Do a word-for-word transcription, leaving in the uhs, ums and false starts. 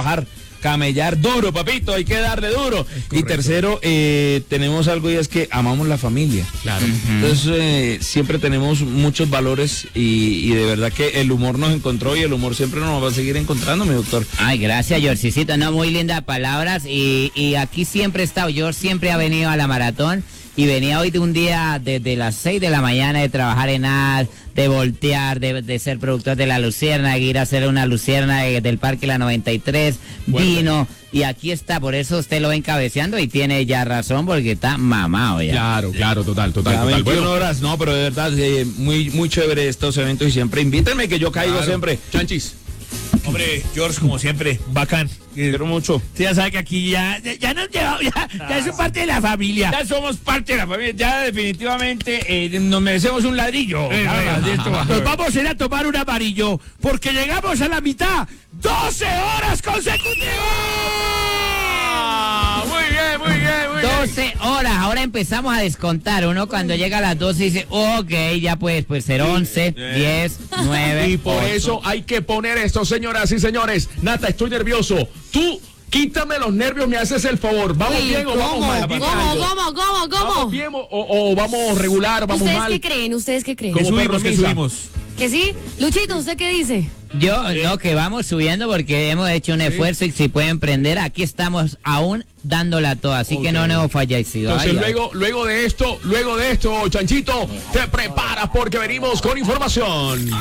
trabajar, camellar duro, papito, hay que darle duro. Y tercero, eh, tenemos algo y es que amamos la familia. Claro. Uh-huh. Entonces, eh, siempre tenemos muchos valores y, y de verdad que el humor nos encontró y el humor siempre nos va a seguir encontrando, mi doctor. Ay, gracias, Georgicito. No, muy lindas palabras. Y, y aquí siempre he estado. George siempre ha venido a la maratón. Y venía hoy de un día desde las seis de la mañana de trabajar en A D, de voltear, de, de ser productor de La Lucierna, de ir a hacer una Lucierna de, del Parque La noventa y tres, bueno, vino, y aquí está, por eso usted lo va encabeceando y tiene ya razón, porque está mamado ya. Claro, claro, total, total, ya, total. veintiuna Bueno. horas, no, pero de verdad, eh, muy, muy chévere estos eventos y siempre invítenme que yo caigo, claro, siempre. Chanchis. Hombre, George, como siempre, bacán. Quiero mucho. Usted ya sabe que aquí ya, ya, ya nos llevamos, ya, ah, ya es parte de la familia. Ya somos parte de la familia, ya definitivamente eh, nos merecemos un ladrillo. Eh, Nada más de esto. Nos vamos a ir a tomar un amarillo, porque llegamos a la mitad, doce horas consecutivas. Muy bien, muy bien, muy bien. doce horas, ahora empezamos a descontar. Uno cuando llega a las doce dice, ok, ya puedes, pues ser once, diez, nueve. Y por ocho. eso hay que poner esto, señoras y señores. Nata, estoy nervioso. Tú, quítame los nervios, me haces el favor. ¿Vamos Uy, bien o vamos ¿cómo? mal? ¿Cómo, cómo, cómo, ¿Vamos cómo? bien o, o vamos regular, vamos ¿Ustedes mal? qué creen? ¿Ustedes qué creen? ¿Cómo? Que Como subimos, perro que misa. subimos. ¿Que sí? Luchito, ¿usted qué dice? Yo, no, que vamos subiendo porque hemos hecho un esfuerzo y si pueden prender, aquí estamos aún dándola toda, así Okay. que no nos falláis. Entonces Ay, luego, luego de esto, luego de esto, Chanchito, te preparas porque venimos con información.